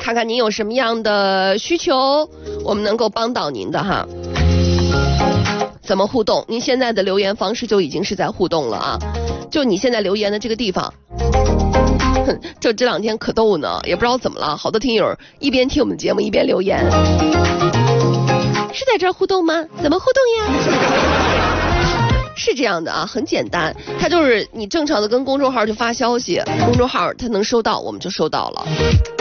看看您有什么样的需求，我们能够帮到您的哈。怎么互动？您现在的留言方式就已经是在互动了啊！就你现在留言的这个地方，这两天可逗呢，也不知道怎么了，好多听友一边听我们节目一边留言，是在这儿互动吗？怎么互动呀？是这样的啊，很简单，它就是你正常的跟公众号去发消息，公众号它能收到，我们就收到了。